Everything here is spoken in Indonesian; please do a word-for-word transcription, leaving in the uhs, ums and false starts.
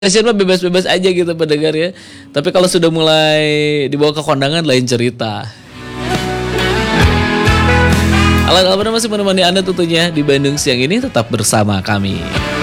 Session mah bebas-bebas aja gitu pendengar ya. Tapi kalau sudah mulai dibawa ke kondangan lain cerita. Alan Alvana masih menemani Anda tentunya di Bandung siang ini, tetap bersama kami.